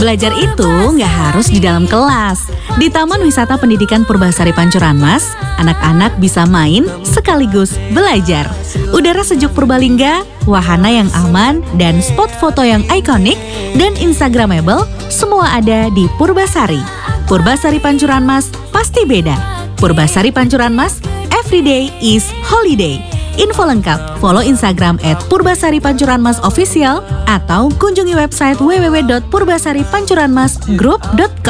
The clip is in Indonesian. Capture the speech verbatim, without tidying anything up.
Belajar itu nggak harus di dalam kelas. Di Taman Wisata Pendidikan Purbasari Pancuran Mas, anak-anak bisa main sekaligus belajar. Udara sejuk Purbalingga, wahana yang aman, dan spot foto yang ikonik dan instagramable, semua ada di Purbasari. Purbasari Pancuran Mas pasti beda. Purbasari Pancuran Mas, everyday is holiday. Info lengkap, follow Instagram at Purbasari Pancuran Mas Official atau kunjungi website w w w dot purbasari pancuran mas group dot com.